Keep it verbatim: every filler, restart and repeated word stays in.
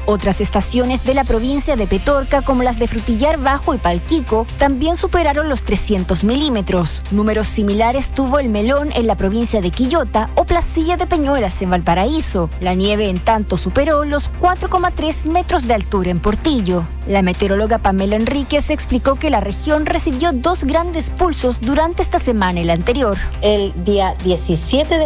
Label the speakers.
Speaker 1: Otras estaciones de la provincia de Petorca, como las de Frutillar Bajo y Palquico, también superaron los trescientos milímetros. Números similares tuvo el Melón en la provincia de Quillota o Placilla de Peñuelas en Valparaíso. La nieve en tanto superó los cuatro coma tres metros de altura en Portillo. La meteoróloga Pamela Enríquez explicó que la región recibió dos grandes pulsos durante esta semana y la anterior.
Speaker 2: El día diecisiete de